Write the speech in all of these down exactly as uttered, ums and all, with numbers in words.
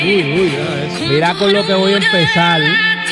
Uy, uy, ya eso. Mira con lo que voy a empezar.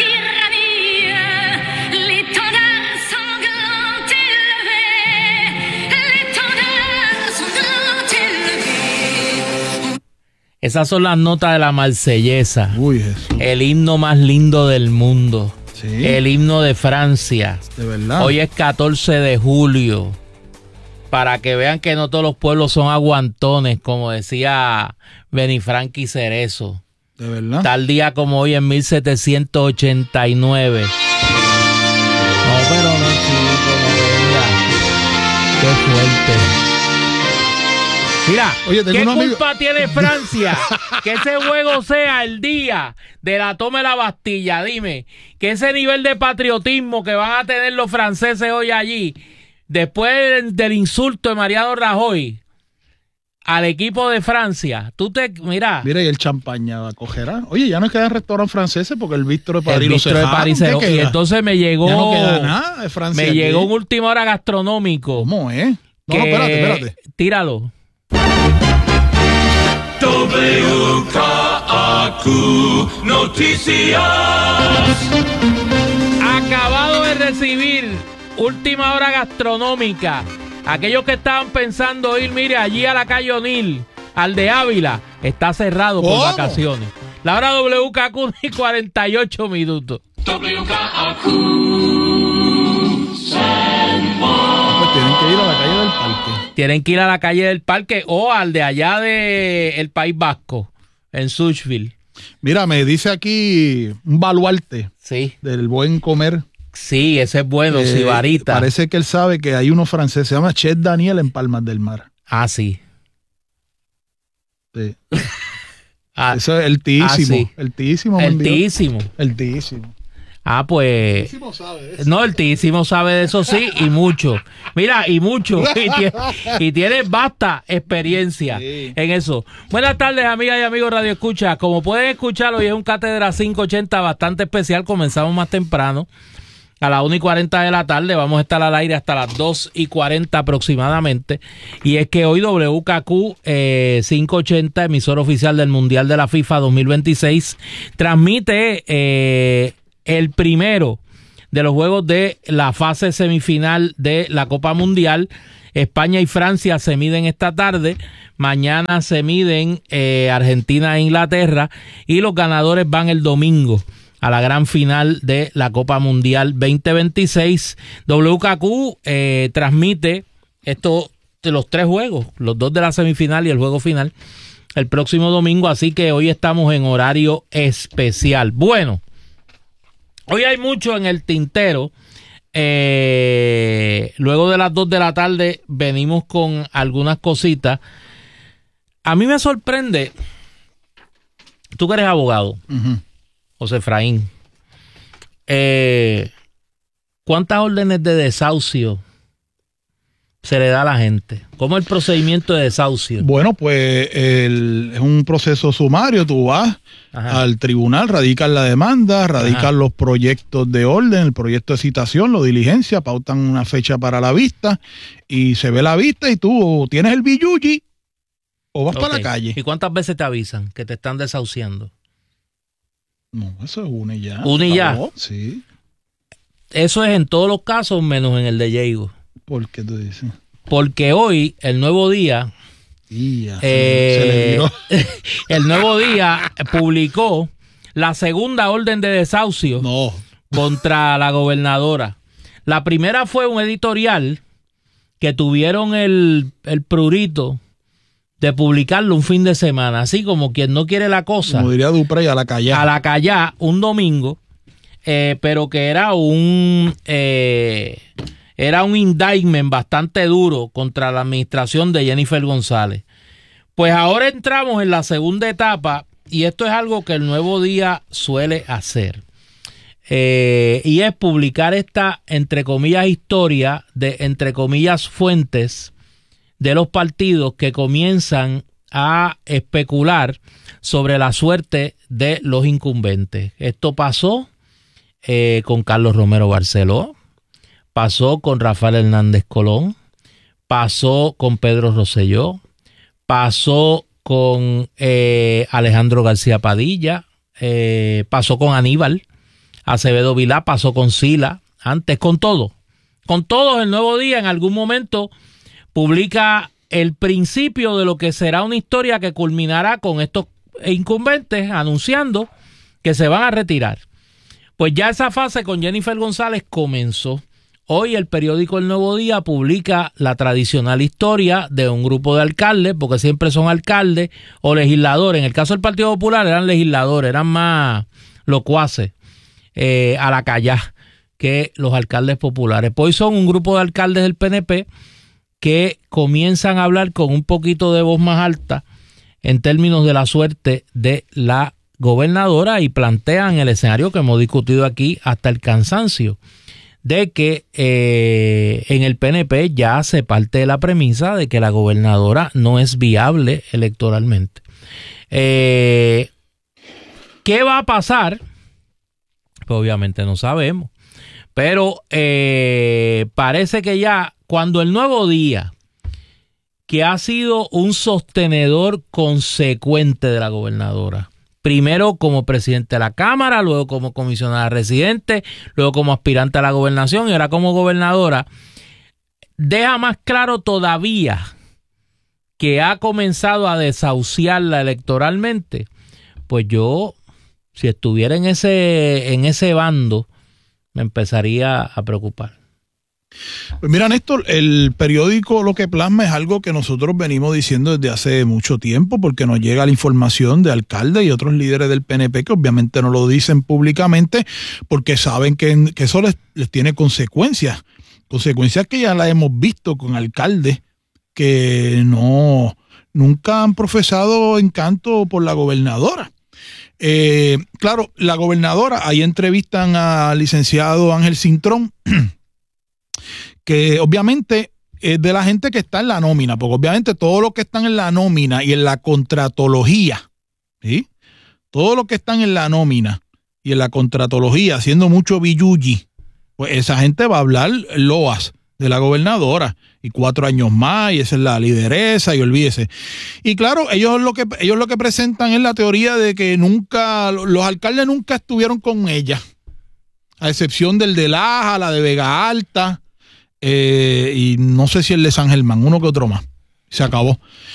Esas son las notas de la Marsellesa. Uy, Jesús. El himno más lindo del mundo. Sí. El himno de Francia. De verdad. Hoy es catorce de julio. Para que vean que no todos los pueblos son aguantones, como decía Benifranqui Cerezo. De verdad. Tal día como hoy en mil setecientos ochenta y nueve. No, pero no, chico, no venga. Qué fuerte. Mira, Oye, tengo ¿qué un amigo- culpa tiene Francia que ese juego sea el día de la toma de la Bastilla? Dime, que ese nivel de patriotismo que van a tener los franceses hoy allí, después del insulto de Mariano Rajoy al equipo de Francia, tú te, mira, Mira, y el champaña cogerá. Oye, ya no queda restaurante francés porque el bistro de París el lo bistro de cerraron. París ¿Qué cerró. queda? Y entonces me llegó, Ya no queda nada de Francia me aquí. llegó un última hora gastronómico. ¿Cómo es? No, que- no, espérate, espérate. Tíralo. W K A Q Noticias. Acabado de recibir última hora gastronómica. Aquellos que estaban pensando ir, mire, allí a la calle O'Neill, al de Ávila, está cerrado por ¿Cómo? vacaciones. La hora W K Q y cuarenta y ocho minutos. W K A Q San Juan. Pues tienen que ir a la calle del parque. Tienen que ir a la calle del parque o al de allá de el País Vasco, en Suchville. Mira, me dice aquí un baluarte Sí, del buen comer. sí, ese es bueno, Eh, Sibarita. Parece que él sabe que hay uno francés, se llama Chef Daniel en Palmas del Mar. Ah, sí. Sí. Ah, Eso es el tíísimo. ah, sí. El tíísimo. el buen Dios. tísimo. El tíísimo. Ah, pues... Tíísimo sabe de eso. No, el tísimo sabe de eso, sí, y mucho. Mira, y mucho. Y tiene, y tiene vasta experiencia Sí. en eso. Buenas tardes, amigas y amigos Radio Escucha. Como pueden escuchar, hoy es un Cátedra quinientos ochenta bastante especial. Comenzamos más temprano, a las una y cuarenta de la tarde. Vamos a estar al aire hasta las dos y cuarenta aproximadamente. Y es que hoy W K Q eh, quinientos ochenta, emisor oficial del Mundial de la FIFA dos mil veintiséis, transmite eh, el primero de los juegos de la fase semifinal de la Copa Mundial. España y Francia se miden esta tarde. Mañana se miden eh, Argentina e Inglaterra. Y los ganadores van el domingo a la gran final de la Copa Mundial veinte veintiséis. W K Q eh, transmite estos de los tres juegos, los dos de la semifinal y el juego final, el próximo domingo. Así que hoy estamos en horario especial. Bueno, hoy hay mucho en el tintero. Eh, luego de las dos de la tarde venimos con algunas cositas. A mí me sorprende, tú que eres abogado, Ujú. José Efraín, eh, ¿cuántas órdenes de desahucio se le da a la gente? ¿Cómo es el procedimiento de desahucio? Bueno, pues el- es un proceso sumario. Tú vas Ajá. al tribunal, radicas la demanda, radicas Ajá. los proyectos de orden, el proyecto de citación, lo diligencia, pautan una fecha para la vista y se ve la vista y tú tienes el billuyi o vas para Ok. la calle. ¿Y cuántas veces te avisan que te están desahuciando? No, eso es una y ya. Una y ya. Acabó. Sí. Eso es en todos los casos menos en el de Diego. ¿Por qué tú dices? Porque hoy, el Nuevo Día, Y ya, se- eh, se le viró. el Nuevo Día publicó la segunda orden de desahucio No. contra la gobernadora. La primera fue un editorial que tuvieron el, el prurito de publicarlo un fin de semana, así como quien no quiere la cosa, Como diría Duprey, a la calle. a la callá un domingo, eh, pero que era un eh, era un indictment bastante duro contra la administración de Jennifer González. Pues ahora entramos en la segunda etapa y esto es algo que el Nuevo Día suele hacer. Eh, y es publicar esta, entre comillas, historia de, entre comillas, fuentes de los partidos que comienzan a especular sobre la suerte de los incumbentes. Esto pasó eh, con Carlos Romero Barceló, pasó con Rafael Hernández Colón, pasó con Pedro Rosselló, pasó con eh, Alejandro García Padilla, eh, pasó con Aníbal Acevedo Vilá, pasó con Sila, antes con todo. Con todos, el Nuevo Día en algún momento publica el principio de lo que será una historia que culminará con estos incumbentes anunciando que se van a retirar. Pues ya esa fase con Jennifer González comenzó. Hoy el periódico El Nuevo Día publica la tradicional historia de un grupo de alcaldes, porque siempre son alcaldes o legisladores. En el caso del Partido Popular eran legisladores, eran más locuaces eh, a la callá que los alcaldes populares. Pues hoy son un grupo de alcaldes del P N P que comienzan a hablar con un poquito de voz más alta en términos de la suerte de la gobernadora y plantean el escenario que hemos discutido aquí hasta el cansancio, de que eh, en el P N P ya se parte de la premisa de que la gobernadora no es viable electoralmente. Eh, ¿Qué va a pasar? Pues obviamente no sabemos, pero eh, parece que ya cuando el Nuevo Día, que ha sido un sostenedor consecuente de la gobernadora, primero como presidente de la Cámara, luego como comisionada residente, luego como aspirante a la gobernación y ahora como gobernadora, deja más claro todavía que ha comenzado a desahuciarla electoralmente. Pues yo, si estuviera en ese, en ese bando, me empezaría a preocupar. Pues mira, Néstor, el periódico lo que plasma es algo que nosotros venimos diciendo desde hace mucho tiempo, porque nos llega la información de alcaldes y otros líderes del P N P que obviamente no lo dicen públicamente porque saben que, que eso les, les tiene consecuencias, consecuencias que ya las hemos visto con alcaldes que no nunca han profesado encanto por la gobernadora. Eh, claro, la gobernadora, ahí entrevistan al licenciado Ángel Cintrón, que obviamente es de la gente que está en la nómina, porque obviamente todos los que están en la nómina y en la contratología, ¿sí? Todos los que están en la nómina y en la contratología haciendo mucho billuyi, pues esa gente va a hablar loas de la gobernadora y cuatro años más y esa es la lideresa y olvídese. Y claro, ellos lo que ellos lo que presentan es la teoría de que nunca, los alcaldes nunca estuvieron con ella, a excepción del de Laja, la de Vega Alta, Eh, y no sé si el de San Germán, uno que otro más. Se acabó.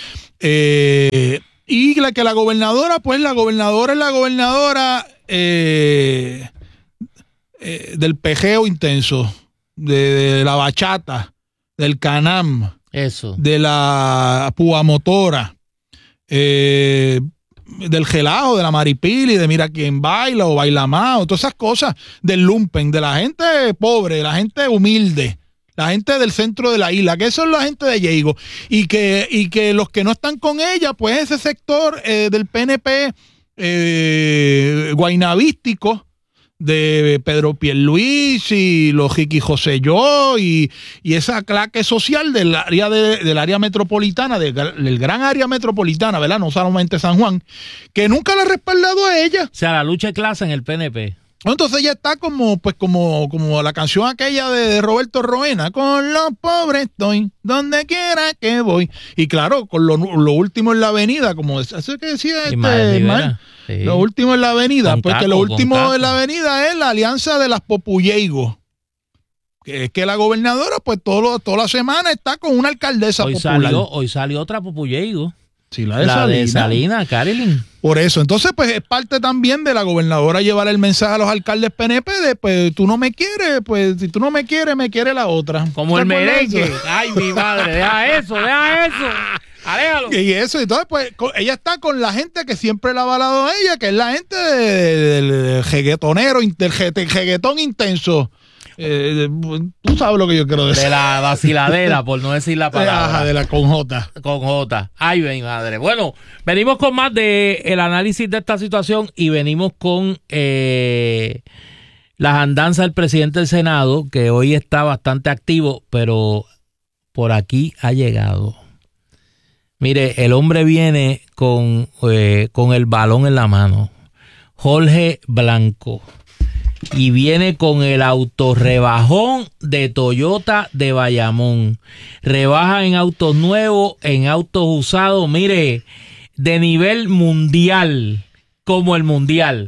Eh, y la que la gobernadora, pues la gobernadora es la gobernadora eh, eh, del pejeo intenso, de, de la bachata, del canam, Eso. de la púa motora, eh, del gelado, de la maripili, de mira quién baila o baila más, o todas esas cosas, del lumpen, de la gente pobre, de la gente humilde, la gente del centro de la isla, que eso es la gente de Yeigo, y que, y que los que no están con ella, pues ese sector eh, del P N P eh, guaynavístico, de Pedro Pierluisi, los Ricky Joselló y, y esa claque social del área de, del área metropolitana, de, del gran área metropolitana, ¿verdad? No solamente San Juan, que nunca le ha respaldado a ella. O sea, la lucha de clase en el P N P. Entonces ella está como, pues como, como la canción aquella de, de Roberto Roena, con los pobres estoy, donde quiera que voy. Y claro, con lo, lo último en la avenida, como eso que decía este man, sí. Lo último en la avenida, Con porque taco, lo último con en la avenida es la alianza de las Popuyeigo. Que es que la gobernadora, pues todo, toda la semana está con una alcaldesa Hoy popular. salió, hoy salió otra Popuyeigo. Sí, la de La Salina. de Salina, Carilyn. Por eso, entonces, pues es parte también de la gobernadora llevar el mensaje a los alcaldes P N P de, pues, tú no me quieres, pues, si tú no me quieres, me quiere la otra. Como el ¿Te acuerdas de merengue. eso? Ay, mi madre, deja eso, deja eso. Aléjalo. Y eso, entonces, pues, con- ella está con la gente que siempre la ha avalado a ella, que es la gente del, del jeguetonero, del jete- jeguetón intenso. Eh, tú sabes lo que yo quiero decir. De la vaciladera, por no decir la palabra. Ajá, de la conjota. Con J. Ay, mi madre. Bueno, venimos con más de el análisis de esta situación y venimos con eh, las andanzas del presidente del Senado, que hoy está bastante activo, pero por aquí ha llegado. Mire, el hombre viene con, eh, con el balón en la mano. Jorge Blanco. Y viene con el autorrebajón de Toyota de Bayamón. Rebaja en autos nuevos, en autos usados. Mire, de nivel mundial, como el mundial.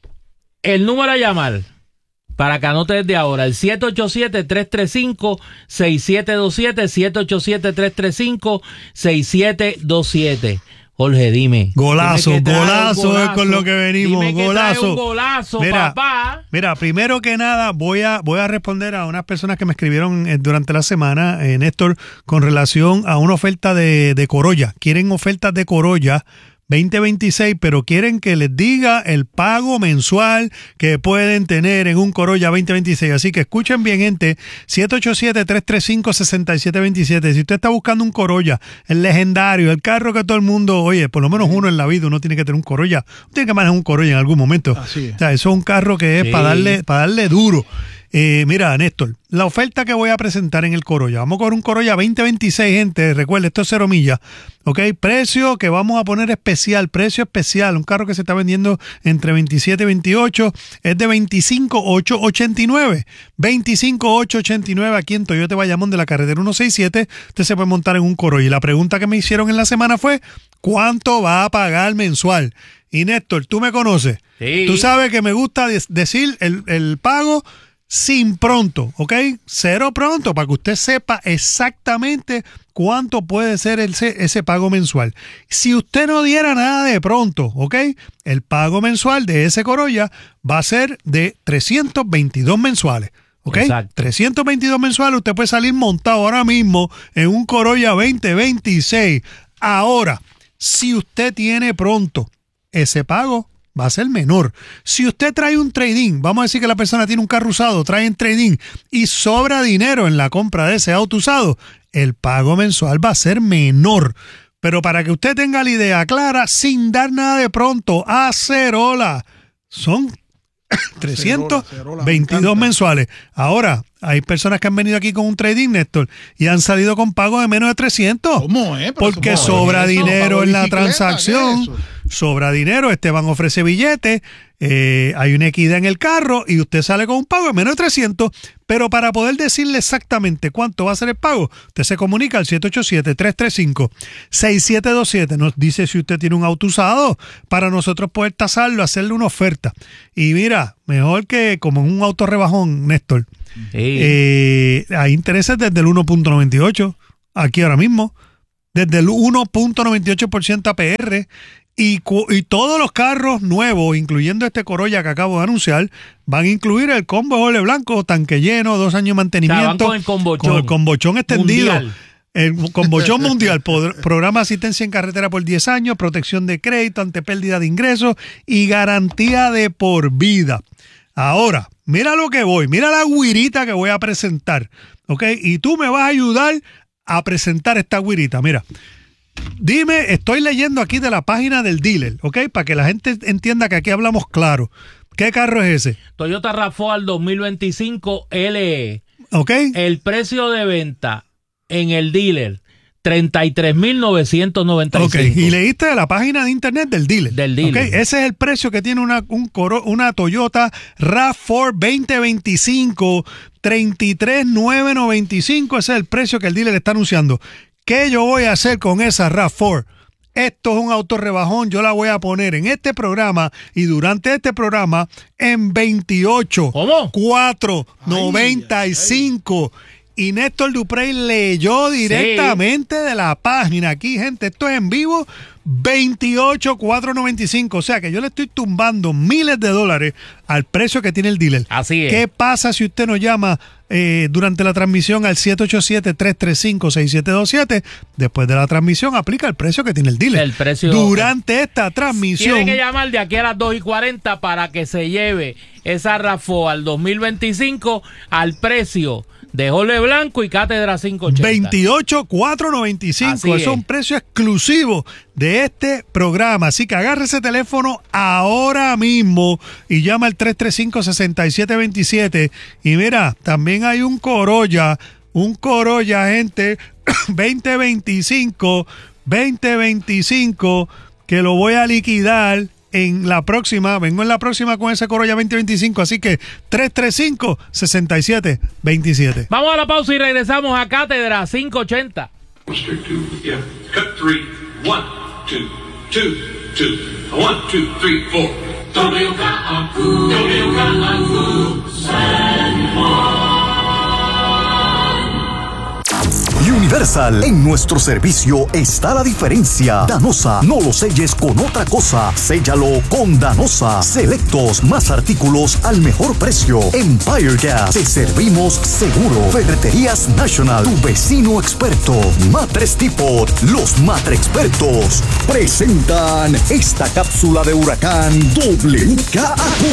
El número a llamar, para que anote desde ahora, el siete ocho siete, tres tres cinco, seis siete dos siete, siete ocho siete, tres tres cinco, seis siete dos siete. Jorge, dime. Golazo, dime golazo, golazo es con lo que venimos, dime que golazo. trae un golazo, mira, papá. Mira, primero que nada, voy a, voy a responder a unas personas que me escribieron eh, durante la semana, eh, Néstor, con relación a una oferta de, de Corolla. Quieren ofertas de Corolla veinte veintiséis, pero quieren que les diga el pago mensual que pueden tener en un Corolla veinte veintiséis. Así que escuchen bien, gente, siete ocho siete, tres tres cinco, seis siete dos siete. Si usted está buscando un Corolla, el legendario, el carro que todo el mundo, oye, por lo menos uno en la vida, uno tiene que tener un Corolla. Uno tiene que manejar un Corolla en algún momento. Así es. O sea, eso es un carro que es Sí. para darle, para darle duro. Eh, mira, Néstor, la oferta que voy a presentar en el Corolla, vamos con un Corolla veinte veintiséis, gente, recuerde, esto es cero millas, ok, precio que vamos a poner especial, precio especial, un carro que se está vendiendo entre veintisiete y veintiocho, es de veinticinco mil ochocientos ochenta y nueve, veinticinco mil ochocientos ochenta y nueve aquí en Toyota Bayamón de la carretera ciento sesenta y siete, usted se puede montar en un Corolla. Y la pregunta que me hicieron en la semana fue, ¿cuánto va a pagar mensual? Y Néstor, tú me conoces, Sí. tú sabes que me gusta de- decir el, el pago sin pronto, ¿ok? Cero pronto, para que usted sepa exactamente cuánto puede ser ese, ese pago mensual. Si usted no diera nada de pronto, ¿ok? El pago mensual de ese Corolla va a ser de trescientos veintidós mensuales, ¿ok? Exacto. trescientos veintidós mensuales, usted puede salir montado ahora mismo en un Corolla veinte veintiséis. Ahora, si usted tiene pronto, ese pago va a ser menor. Si usted trae un trade-in, vamos a decir que la persona tiene un carro usado, trae un trade-in y sobra dinero en la compra de ese auto usado, el pago mensual va a ser menor. Pero para que usted tenga la idea clara, sin dar nada de pronto, a cerola, son trescientos veintidós mensuales. Ahora, hay personas que han venido aquí con un trading, Néstor, y han salido con pago de menos de trescientos. ¿Cómo es? Pero Porque eso, sobra ¿cómo es eso? dinero ¿Pago en la bicicleta? transacción. ¿Qué es eso? Sobra dinero, Esteban ofrece billetes, eh, hay una equidad en el carro y usted sale con un pago de menos de trescientos, pero para poder decirle exactamente cuánto va a ser el pago, usted se comunica al siete ocho siete, tres tres cinco, seis siete dos siete, nos dice si usted tiene un auto usado, para nosotros poder tasarlo, hacerle una oferta. Y mira, mejor que como en un auto rebajón, Néstor, Sí. eh, hay intereses desde el uno punto noventa y ocho, aquí ahora mismo, desde el uno punto noventa y ocho por ciento A P R, y, cu- y todos los carros nuevos, incluyendo este Corolla que acabo de anunciar, van a incluir el combo doble blanco, tanque lleno, dos años de mantenimiento, O sea, van con el combochón. con el combochón extendido. Mundial. El combochón mundial, pod- programa de asistencia en carretera por diez años, protección de crédito ante pérdida de ingresos y garantía de por vida. Ahora, mira lo que voy, mira la guirita que voy a presentar, ¿ok? Y tú me vas a ayudar a presentar esta guirita, mira. Dime, estoy leyendo aquí de la página del dealer, ¿ok? Para que la gente entienda que aquí hablamos claro. ¿Qué carro es ese? Toyota RAV cuatro dos mil veinticinco L E. ¿Ok? El precio de venta en el dealer, treinta y tres mil novecientos noventa y Ok, cinco. y leíste de la página de internet del dealer. Del dealer. Ok, ese es el precio que tiene una, un Coro- una Toyota RAV cuatro veinte veinticinco, treinta y tres mil novecientos noventa y cinco. Ese es el precio que el dealer está anunciando. ¿Qué yo voy a hacer con esa RAV cuatro? Esto es un auto rebajón, yo la voy a poner en este programa y durante este programa en veintiocho ¿Cómo? cuatro noventa y cinco. Y Néstor Duprey leyó directamente de la página. Aquí, gente, esto es en vivo, veintiocho cuatro noventa y cinco. O sea que yo le estoy tumbando miles de dólares al precio que tiene el dealer. Así es. ¿Qué pasa si usted nos llama eh, durante la transmisión al siete ocho siete, tres tres cinco, seis siete dos siete? Después de la transmisión aplica el precio que tiene el dealer. El precio- Durante esta transmisión. Tiene que llamar de aquí a las dos y cuarenta para que se lleve esa RAV cuatro al dos mil veinticinco al precio de Jorge Blanco y Cátedra quinientos ochenta. veintiocho cuatro noventa y cinco. Así Eso es es. un precio exclusivo de este programa. Así que agarre ese teléfono ahora mismo y llama al tres tres cinco, seis siete dos siete. Y mira, también hay un Corolla, un Corolla, gente, veinte veinticinco, veinte veinticinco, que lo voy a liquidar en la próxima, vengo en la próxima con ese Corolla veinte veinticinco, así que tres tres cinco, seis siete dos siete. Vamos a la pausa y regresamos a Cátedra quinientos ochenta. Restrict two, yeah. Cut three, one, two, two, two. One, two, three, four. W K A Q, W K A Q, San Juan. Universal, en nuestro servicio está la diferencia. Danosa, no lo selles con otra cosa, séllalo con Danosa. Selectos, más artículos al mejor precio. Empire Gas, te servimos seguro. Ferreterías National, tu vecino experto. Matres Depot, los matre expertos presentan esta cápsula de huracán W K A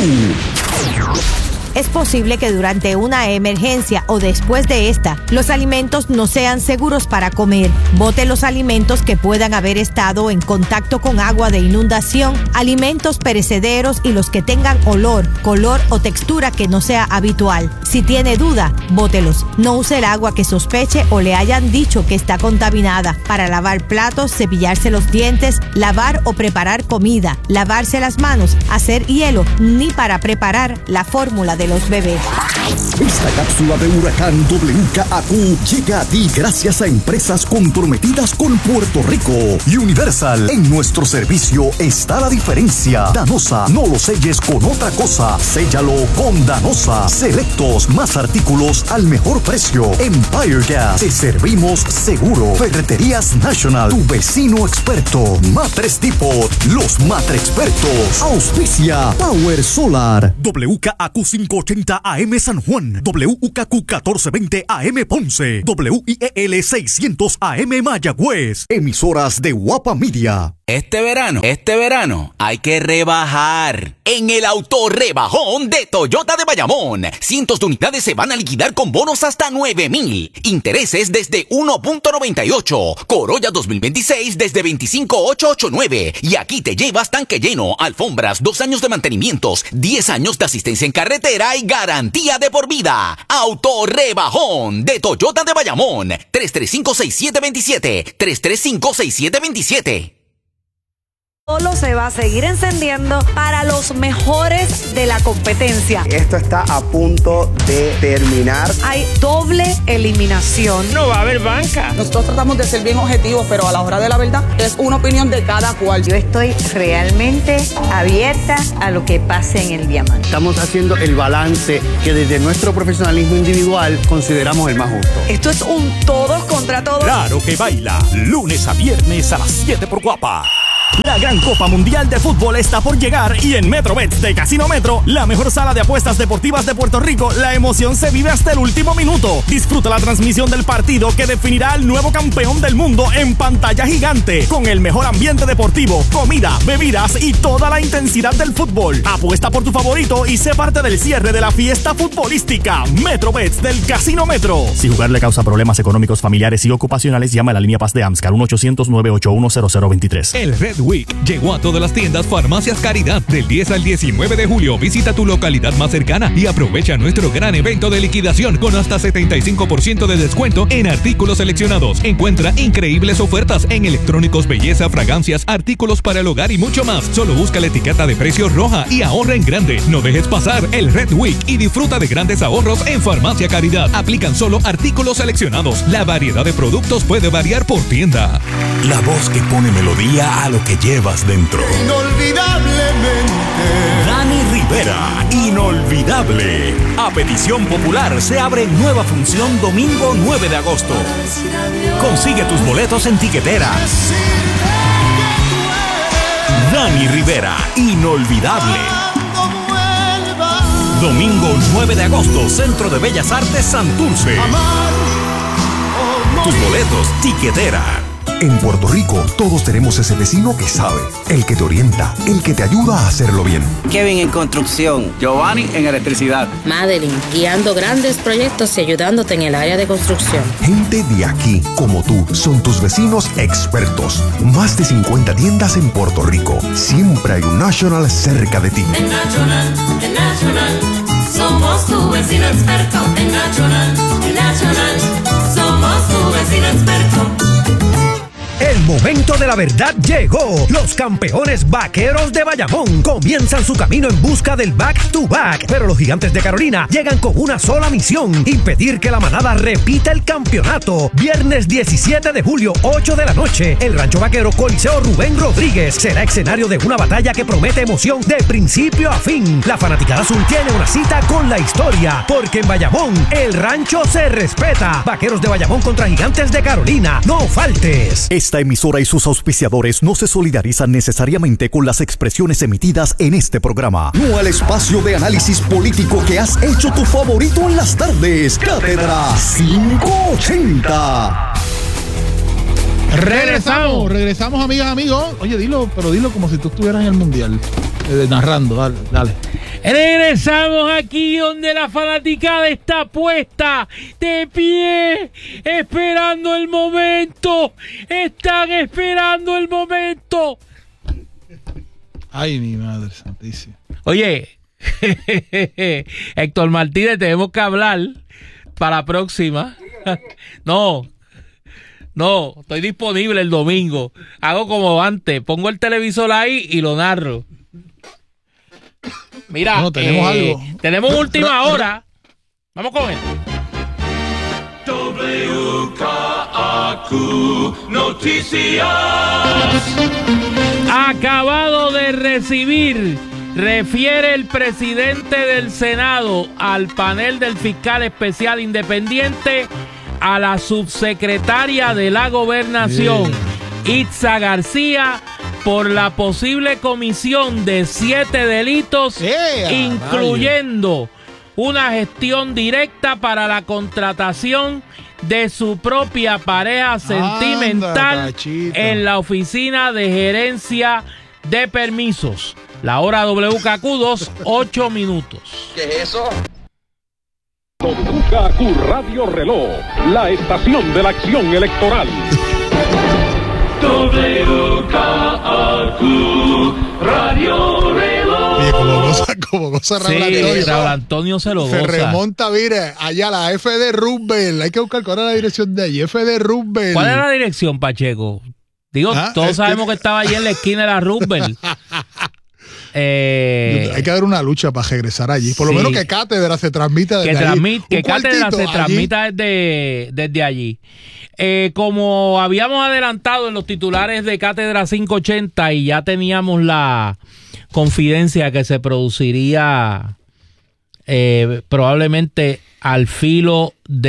Q. Es posible que durante una emergencia o después de esta, los alimentos no sean seguros para comer. Bote los alimentos que puedan haber estado en contacto con agua de inundación, alimentos perecederos y los que tengan olor, color o textura que no sea habitual. Si tiene duda, bótelos. No use el agua que sospeche o le hayan dicho que está contaminada. Para lavar platos, cepillarse los dientes, lavar o preparar comida, lavarse las manos, hacer hielo, ni para preparar la fórmula de los bebés. Esta cápsula de huracán W K A Q llega a ti gracias a empresas comprometidas con Puerto Rico. Universal, en nuestro servicio está la diferencia. Danosa, no lo selles con otra cosa, séllalo con Danosa. Selectos, más artículos al mejor precio. Empire Gas, te servimos seguro. Ferreterías National, tu vecino experto. Matres Depot, los matre expertos. Auspicia Power Solar. W K A Q quinientos ochenta A M San Juan, W K Q catorce veinte A M Ponce, W I E L seiscientos A M Mayagüez. Emisoras de Guapa Media. Este verano, este verano, hay que rebajar. En el autorrebajón de Toyota de Bayamón, cientos de unidades se van a liquidar con bonos hasta nueve mil. Intereses desde uno punto noventa y ocho. Corolla dos mil veintiséis desde veinticinco mil ochocientos ochenta y nueve. Y aquí te llevas tanque lleno, alfombras, dos años de mantenimientos, diez años de asistencia en carretera y garantía de por vida. Autorrebajón de Toyota de Bayamón. tres tres cinco, seis siete dos siete. tres tres cinco, seis siete dos siete. Solo se va a seguir encendiendo para los mejores de la competencia. Esto está a punto de terminar. Hay doble eliminación. No va a haber banca. Nosotros tratamos de ser bien objetivos, pero a la hora de la verdad es una opinión de cada cual. Yo estoy realmente abierta a lo que pase en el diamante. Estamos haciendo el balance que desde nuestro profesionalismo individual consideramos el más justo. Esto es un todos contra todos. Claro que baila. Lunes a viernes a las siete por Guapa. La gran Copa Mundial de Fútbol está por llegar y en MetroBets de Casino Metro, la mejor sala de apuestas deportivas de Puerto Rico, la emoción se vive hasta el último minuto. Disfruta la transmisión del partido que definirá al nuevo campeón del mundo en pantalla gigante, con el mejor ambiente deportivo, comida, bebidas y toda la intensidad del fútbol. Apuesta por tu favorito y sé parte del cierre de la fiesta futbolística. MetroBets del Casino Metro. Si jugar le causa problemas económicos, familiares y ocupacionales, llama a la línea Paz de AMSCAR uno ochocientos, nueve ocho uno, cero cero dos tres. El Red Week llegó a todas las tiendas Farmacias Caridad del diez al diecinueve de julio. Visita tu localidad más cercana y aprovecha nuestro gran evento de liquidación con hasta setenta y cinco por ciento de descuento en artículos seleccionados. Encuentra increíbles ofertas en electrónicos, belleza, fragancias, artículos para el hogar y mucho más. Solo busca la etiqueta de precio roja y ahorra en grande. No dejes pasar el Red Week y disfruta de grandes ahorros en Farmacia Caridad. Aplican solo artículos seleccionados. La variedad de productos puede variar por tienda. La voz que pone melodía a lo que llevas dentro. Inolvidablemente. Dani Rivera, inolvidable. A petición popular se abre nueva función domingo nueve de agosto. Consigue tus boletos en Tiquetera. Dani Rivera, inolvidable. Domingo nueve de agosto, Centro de Bellas Artes Santurce. Tus boletos, Tiquetera. En Puerto Rico, todos tenemos ese vecino que sabe, el que te orienta, el que te ayuda a hacerlo bien. Kevin en construcción, Giovanni en electricidad, Madeline guiando grandes proyectos y ayudándote en el área de construcción. Gente de aquí, como tú, son tus vecinos expertos. Más de cincuenta tiendas en Puerto Rico. Siempre hay un National cerca de ti. En National, en National, somos tu vecino experto. En National, en National, somos tu vecino experto. El momento de la verdad llegó. Los campeones vaqueros de Bayamón comienzan su camino en busca del back to back. Pero los gigantes de Carolina llegan con una sola misión: impedir que la manada repita el campeonato. Viernes diecisiete de julio, ocho de la noche. El Rancho Vaquero Coliseo Rubén Rodríguez será escenario de una batalla que promete emoción de principio a fin. La fanaticada azul tiene una cita con la historia, porque en Bayamón el rancho se respeta. Vaqueros de Bayamón contra Gigantes de Carolina. No faltes. Esta emisora y sus auspiciadores no se solidarizan necesariamente con las expresiones emitidas en este programa. No al espacio de análisis político que has hecho tu favorito en las tardes. Cátedra quinientos ochenta. Regresamos, regresamos, amigas, amigos. Oye, dilo, pero dilo como si tú estuvieras en el mundial, eh, narrando, dale, dale. Regresamos aquí donde la fanaticada está puesta de pie, esperando el momento. Están esperando el momento. Ay, mi madre santísima. Oye, Héctor Martínez, tenemos que hablar para la próxima. No, no, estoy disponible el domingo. Hago como antes, pongo el televisor ahí y lo narro. Mira, bueno, tenemos eh, algo. Tenemos última hora. Vamos con él. W K A Q Noticias. Acabado de recibir, refiere el presidente del Senado al panel del fiscal especial independiente, a la subsecretaria de la Gobernación, yeah. Itza García, por la posible comisión de siete delitos, yeah, incluyendo vaya. una gestión directa para la contratación de su propia pareja sentimental Anda, en la oficina de gerencia de permisos. La hora W K Q dos, ocho minutos. ¿Qué es eso? W K Q Radio Reloj, la estación de la acción electoral. W K A Q Radio Reloj. Oye, como goza, como goza Raúl sí, Antonio. Raúl Antonio se lo se goza. Se remonta, mire, allá la F D Roosevelt. Hay que buscar cuál era la dirección de allí. F D Roosevelt. ¿Cuál es la dirección, Pacheco? Digo, ¿Ah? todos es sabemos que... que estaba allí en la esquina de la Roosevelt. Eh, Hay que dar una lucha para regresar allí. Por sí. lo menos que Cátedra se transmita desde que allí. Que Cátedra se allí. transmita desde, desde allí. Eh, como habíamos adelantado en los titulares de Cátedra quinientos ochenta y ya teníamos la confidencia que se produciría eh, probablemente al filo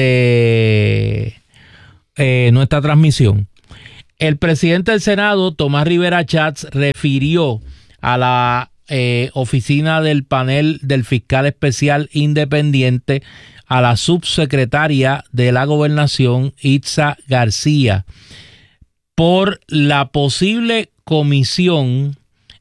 de eh, nuestra transmisión, el presidente del Senado, Tomás Rivera Chats, refirió a la eh, oficina del panel del fiscal especial independiente, a la subsecretaria de la Gobernación, Itza García, por la posible comisión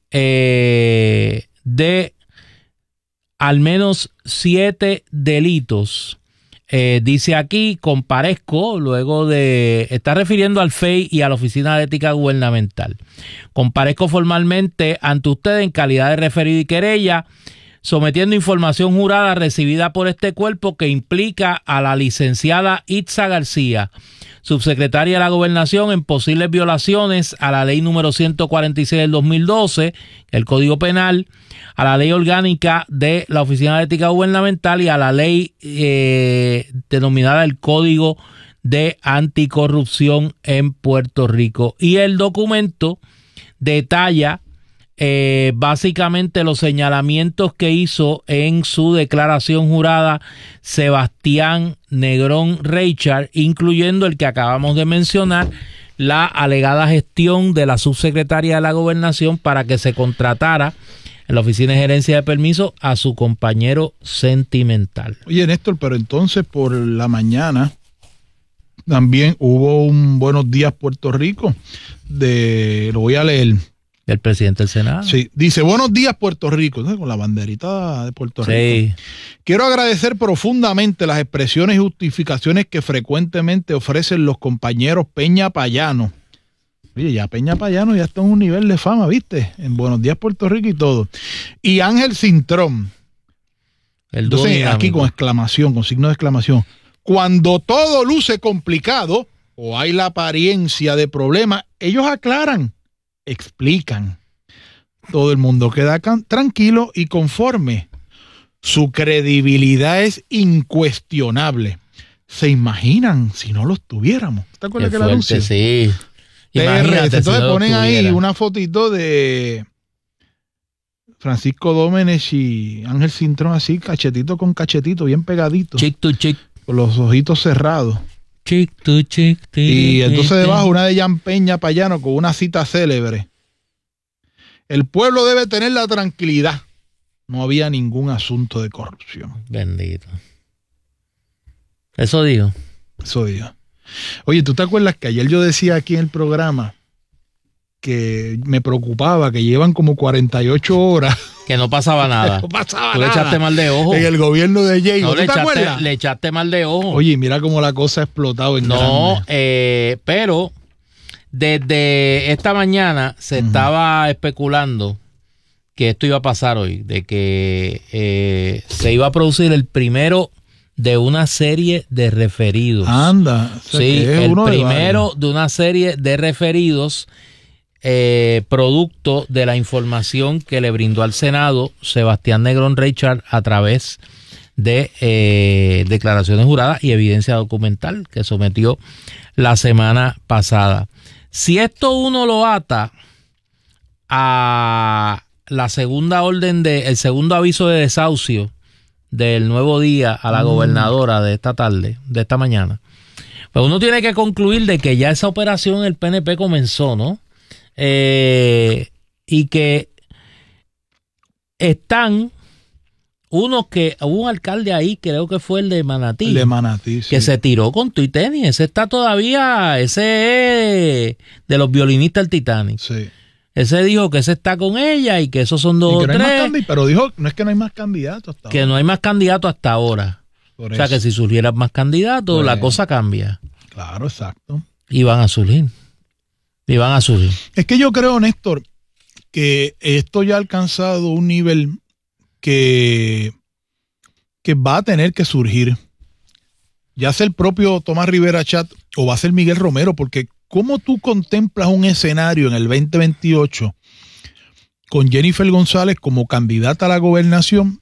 eh, de al menos siete delitos. Eh, dice aquí, comparezco luego de... Está refiriendo al F E I y a la Oficina de Ética Gubernamental. Comparezco formalmente ante usted en calidad de referido y querella, sometiendo información jurada recibida por este cuerpo que implica a la licenciada Itza García, subsecretaria de la Gobernación, en posibles violaciones a la ley número ciento cuarenta y seis del dos mil doce, el Código Penal, a la ley orgánica de la Oficina de Ética Gubernamental y a la ley eh, denominada el Código de Anticorrupción en Puerto Rico. Y el documento detalla Eh, básicamente los señalamientos que hizo en su declaración jurada Sebastián Negrón Reichard, incluyendo el que acabamos de mencionar, la alegada gestión de la subsecretaria de la Gobernación para que se contratara en la Oficina de Gerencia de Permisos a su compañero sentimental. Oye, Néstor, pero entonces por la mañana también hubo un Buenos Días Puerto Rico, de, lo voy a leer, del presidente del Senado. Sí, dice, buenos días Puerto Rico, ¿no? Con la banderita de Puerto sí. Rico. Quiero agradecer profundamente las expresiones y justificaciones que frecuentemente ofrecen los compañeros Peña Payano. Oye, ya Peña Payano ya está en un nivel de fama, ¿viste? En Buenos Días Puerto Rico y todo. Y Ángel Cintrón. El Entonces, aquí con exclamación, con signo de exclamación. Cuando todo luce complicado, o hay la apariencia de problema, ellos aclaran, explican. Todo el mundo queda can- tranquilo y conforme. Su credibilidad es incuestionable. ¿Se imaginan si no los tuviéramos? ¿Te acuerdas Qué que la fuerte, anuncio? sí. T R S. Imagínate Entonces si no lo ponen ahí tuviera. una fotito de Francisco Dómenes y Ángel Cintrón así, cachetito con cachetito, bien pegadito. Chick to chick. Con los ojitos cerrados. Chick to chick. Y entonces debajo una de Jan Peña Payano con una cita célebre. El pueblo debe tener la tranquilidad. No había ningún asunto de corrupción. Bendito. Eso digo. Eso digo. Oye, ¿tú te acuerdas que ayer yo decía aquí en el programa que me preocupaba que llevan como cuarenta y ocho horas? Que no pasaba nada. No pasaba Tú nada. le echaste mal de ojo. En el gobierno de Jay. No, ¿Tú le te echaste, acuerdas? le echaste mal de ojo. Oye, mira cómo la cosa ha explotado en No, grande. eh, pero desde esta mañana se uh-huh. estaba especulando que esto iba a pasar hoy, de que eh, se iba a producir el primero de una serie de referidos. Anda. O sea, sí, que es el uno primero de, de una serie de referidos eh, producto de la información que le brindó al Senado Sebastián Negrón Reichard a través de eh, declaraciones juradas y evidencia documental que sometió la semana pasada. Si esto uno lo ata a la segunda orden de, el segundo aviso de desahucio del Nuevo Día a la mm. gobernadora de esta tarde, de esta mañana, pues uno tiene que concluir de que ya esa operación el P N P comenzó, ¿no? Eh, y que están unos que, hubo un alcalde ahí, creo que fue el de Manatí. El de Manatí, sí. Que se tiró con tu y tenis. Ese está todavía, ese es de los violinistas del Titanic. Sí. Ese dijo que ese está con ella y que esos son dos o no tres. Candi- pero dijo, no es que no hay más candidatos hasta que ahora. no hay más candidatos hasta ahora. Por o sea eso. que si surgieran más candidatos, Pues, la cosa cambia. Claro, exacto. Y van a surgir. Y van a surgir. Es que yo creo, Néstor, que esto ya ha alcanzado un nivel que, que va a tener que surgir. Ya sea el propio Tomás Rivera Chat o va a ser Miguel Romero, porque ¿cómo tú contemplas un escenario en el veinte veintiocho con Jennifer González como candidata a la gobernación?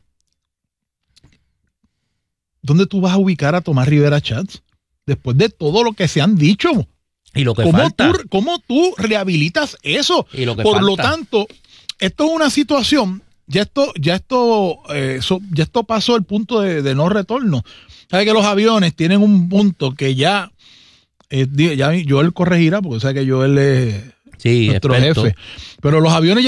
¿Dónde tú vas a ubicar a Tomás Rivera Chats? Después de todo lo que se han dicho. Y lo que ¿Cómo falta. Tú, ¿Cómo tú rehabilitas eso? Y lo que Por falta. lo tanto, esto es una situación, ya esto, ya esto, eh, so, ya esto pasó el punto de, de no retorno. Sabes que los aviones tienen un punto que ya, eh, ya Joel corregirá, porque sabe que Joel es sí, nuestro experto. jefe. Pero los aviones